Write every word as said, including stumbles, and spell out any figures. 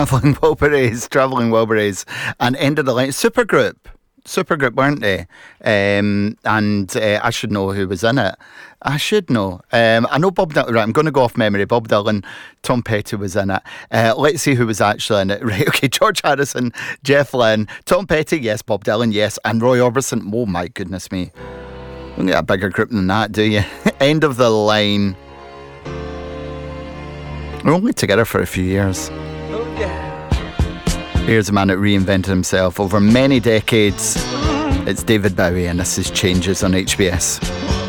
Travelling Wilburys, Travelling Wilburys, and End of the Line. Supergroup. Supergroup, weren't they? Um, and uh, I should know who was in it. I should know. Um, I know Bob Dylan. Right, I'm going to go off memory. Bob Dylan, Tom Petty was in it. Uh, let's see who was actually in it. Right, okay, George Harrison, Jeff Lynne, Tom Petty, yes. Bob Dylan, yes. And Roy Orbison. Oh my goodness me. You don't get a bigger group than that, do you? End of the Line. We're only together for a few years. Oh yeah. Here's a man that reinvented himself over many decades. It's David Bowie, and this is Changes on H B S.